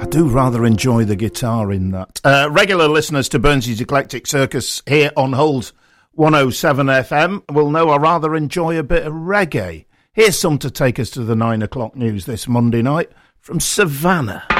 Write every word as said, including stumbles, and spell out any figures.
I do rather enjoy the guitar in that. Uh, regular listeners to Burnsy's Eclectic Circus here on Hold one oh seven F M will know I rather enjoy a bit of reggae. Here's some to take us to the nine o'clock news this Monday night from Savannah.